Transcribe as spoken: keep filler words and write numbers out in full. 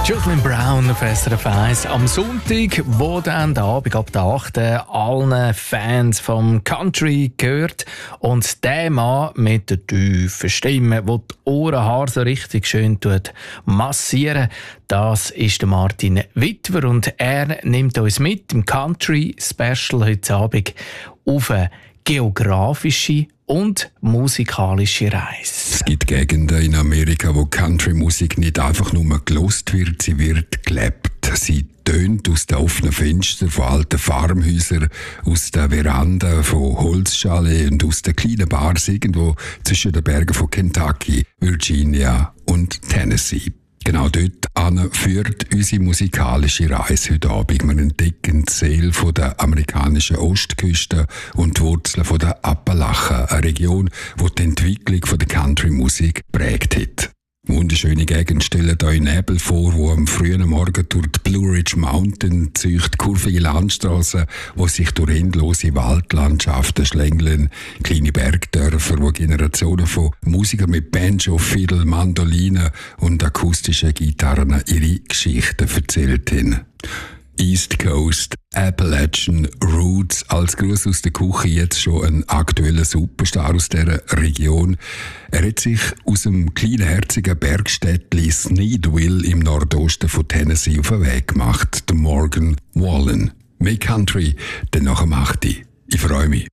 Jocelyn Brown auf S R F eins am Sonntag, wo dann der Abend ab der achten allen Fans vom Country gehört. Und der Mann mit der tiefen Stimme, der die Ohrenhaare so richtig schön tut, massieren, das ist der Martin Wittwer. Und er nimmt uns mit im Country Special heute Abend auf eine geografische und musikalische Reise. Es gibt Gegenden in Amerika, wo Country-Musik nicht einfach nur gelost wird, sie wird gelebt. Sie tönt aus den offenen Fenstern von alten Farmhäusern, aus den Veranden von Holzchalets und aus den kleinen Bars irgendwo zwischen den Bergen von Kentucky, Virginia und Tennessee. Genau dort an führt unsere musikalische Reise heute Abend. Wir entdecken die Seele der amerikanischen Ostküste und die Wurzeln der Appalachen, eine Region, die die Entwicklung der Country-Musik prägt hat. Wunderschöne Gegend stellen euch Nebel vor, wo am frühen Morgen durch die Blue Ridge Mountain zieht, kurvige Landstraßen, wo sich durch endlose Waldlandschaften schlängeln, kleine Bergdörfer, wo Generationen von Musikern mit Banjo, Fiddle, Mandoline und akustischen Gitarren ihre Geschichten erzählt haben. East Coast, Appalachian Roots, als Gruß aus der Küche jetzt schon ein aktueller Superstar aus dieser Region. Er hat sich aus dem kleinen, herzigen Bergstädtchen Sneedville im Nordosten von Tennessee auf den Weg gemacht, der Morgan Wallen. Mehr Country, dann nach dem achten. Ich freue mich.